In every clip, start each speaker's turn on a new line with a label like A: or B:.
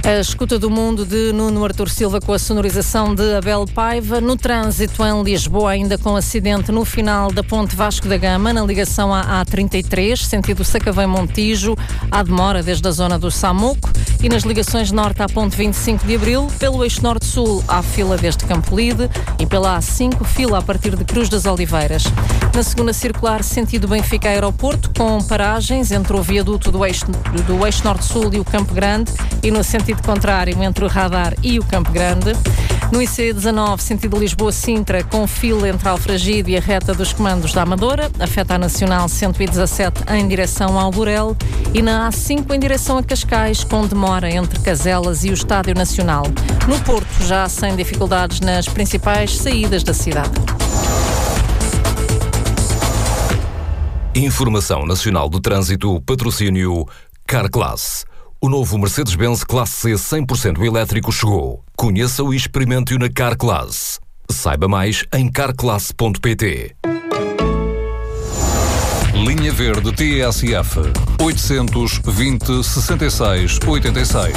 A: A escuta do mundo de Nuno Artur Silva com a sonorização de Abel Paiva. No trânsito em Lisboa, ainda com acidente no final da ponte Vasco da Gama, na ligação à A33, sentido Sacavém-Montijo, há demora desde a zona do Samuco. E nas ligações norte à ponte 25 de Abril, pelo eixo norte-sul há fila desde Campolide e pela A5 fila a partir de Cruz das Oliveiras. Na segunda circular, sentido Benfica-Aeroporto, com paragens entre o viaduto do eixo norte-sul e o Campo Grande, e no sentido contrário entre o Radar e o Campo Grande. No IC19, sentido Lisboa-Sintra, com fila entre Alfragide e a reta dos comandos da Amadora, afeta a Nacional 117 em direção ao Burel, e na A5 em direção a Cascais, com demora entre Caselas e o Estádio Nacional. No Porto, já sem dificuldades nas principais saídas da cidade.
B: Informação Nacional do Trânsito, patrocínio Carclass. O novo Mercedes-Benz Classe C 100% elétrico chegou. Conheça-o e experimente-o na Carclass. Saiba mais em carclass.pt.
C: Linha Verde TSF 820-66-86.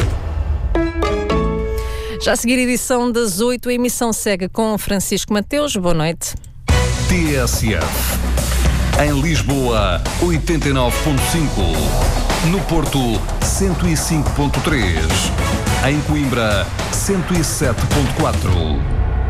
A: Já a seguir, edição das 8, a emissão segue com Francisco Mateus. Boa noite.
C: TSF. Em Lisboa, 89.5. No Porto, 105.3. Em Coimbra, 107.4.